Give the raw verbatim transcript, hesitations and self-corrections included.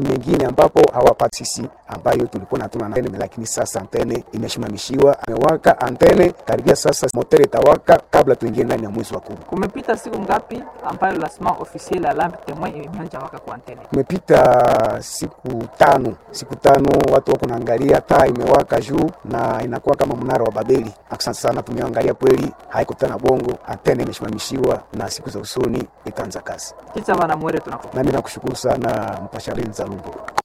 nyingine ambapo hawapati sisi ambayo tulikuwa natuna antene, lakini sasa antene imeshimamishiwa, amewaka antene karibia sasa motere tawaka kabla tuingie ndani ya mwezi wa kumi. Kumepita siku ngapi ambayo lancement officiel ya lampe témoin imeanza waka kwa antene? Kumepita siku tano, siku tano watu wako naangalia taa imewaka juu na inakuwa kama mnara wa Babeli. Asante sana, tumeangalia kweli haiko tena bongo, antene imeshimamishiwa na siku za usoni itaanza kazi. Kicha bana mwere tunakupa. Na mimi nakushukuru sana mpasha Lenza Lumbo.